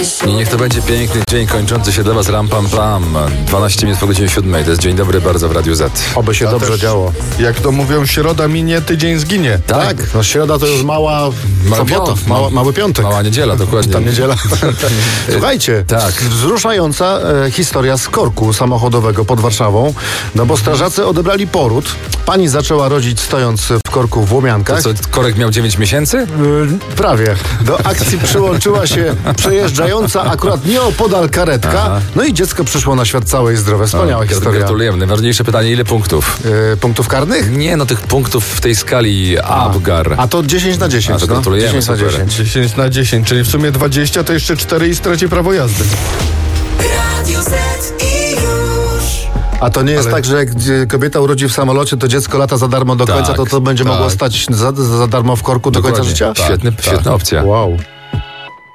I niech to będzie piękny dzień kończący się dla was ram pam pam. 12 minut po godzinie 7. To jest dzień dobry bardzo w Radiu Z. Oby się dobrze działo. Jak to mówią, środa minie, tydzień zginie. Tak. No środa to już mała sobota, mały piątek. Mała niedziela, dokładnie. Ta niedziela. Słuchajcie, Tak. wzruszająca historia z korku samochodowego pod Warszawą, no bo strażacy odebrali poród. Pani zaczęła rodzić stojąc w korku w Łomiankach. Co, korek miał 9 miesięcy? Prawie. Do akcji przyłączyła się przejeżdżająca akurat nieopodal karetka. Aha. No i dziecko przyszło na świat całe i zdrowe. Wspaniała historia. Gratulujemy. Najważniejsze pytanie, ile punktów? Punktów karnych? Nie, no tych punktów w tej skali Abgar. A to 10 na 10. A, to gratulujemy, 10 na super. 10. 10 na 10, czyli w sumie 20, to jeszcze 4 i straci prawo jazdy. Radio Z i już. A to nie jest tak, że jak kobieta urodzi w samolocie, to dziecko lata za darmo do Tak, końca, to będzie tak. mogło stać za darmo w korku do końca Dokładnie. życia? Świetna opcja. Wow.